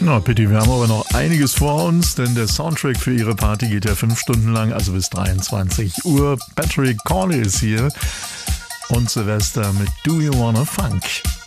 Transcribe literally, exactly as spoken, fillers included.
Na, Pitti, wir haben aber noch einiges vor uns, denn der Soundtrack für Ihre Party geht ja fünf Stunden lang, also bis dreiundzwanzig Uhr. Patrick Cawley ist hier und Silvester mit Do You Wanna Funk?